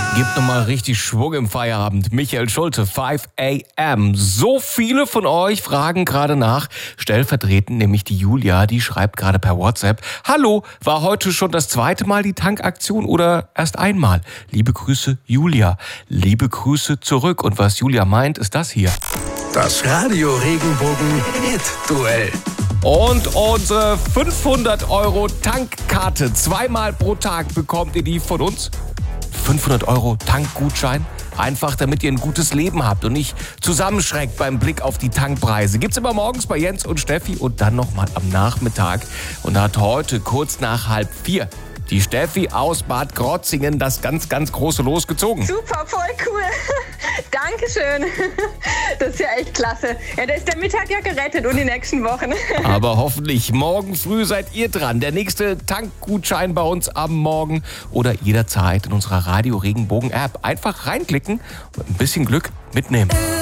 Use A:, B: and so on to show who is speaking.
A: Gibt nochmal richtig Schwung im Feierabend. Michael Schulte, 5 a.m. So viele von euch fragen gerade nach. Stellvertretend nämlich die Julia, die schreibt gerade per WhatsApp: Hallo, war heute schon das zweite Mal die Tankaktion oder erst einmal? Liebe Grüße, Julia. Liebe Grüße zurück. Und was Julia meint, ist das hier.
B: Das Radio Regenbogen Hit Duell.
A: Und unsere 500 € Tankkarte. Zweimal pro Tag bekommt ihr die von uns. 500 € Tankgutschein. Einfach, damit ihr ein gutes Leben habt und nicht zusammenschreckt beim Blick auf die Tankpreise. Gibt's immer morgens bei Jens und Steffi und dann nochmal am Nachmittag. Und da hat heute kurz nach 3:30 die Steffi aus Bad Krotzingen das ganz, ganz große losgezogen.
C: Super, voll cool. Dankeschön. Das ist ja echt klasse. Ja, da ist der Mittag ja gerettet und die nächsten Wochen.
A: Aber hoffentlich morgen früh seid ihr dran. Der nächste Tankgutschein bei uns am Morgen oder jederzeit in unserer Radio Regenbogen App. Einfach reinklicken und ein bisschen Glück mitnehmen.